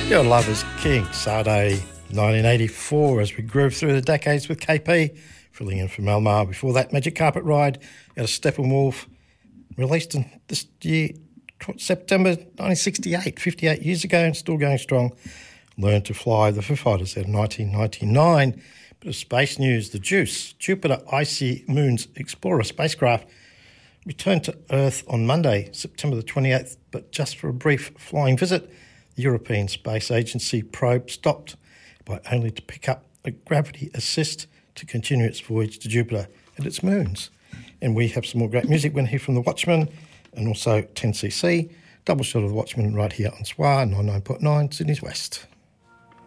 Your Love is King, Sade, 1984, as we groove through the decades with KP, filling in for Melmar. Before that, Magic Carpet Ride out of Steppenwolf, released in this year, September 1968, 58 years ago, and still going strong. Learn to Fly, the Foo Fighters out of 1999. Bit of space news, the JUICE, Jupiter Icy Moons Explorer spacecraft, returned to Earth on Monday, September the 28th, but just for a brief flying visit. The European Space Agency probe stopped by only to pick up a gravity assist to continue its voyage to Jupiter and its moons. And we have some more great music. We're going to hear from The Watchmen and also 10cc. Double shot of The Watchmen right here on SWR 99.9 Sydney's West.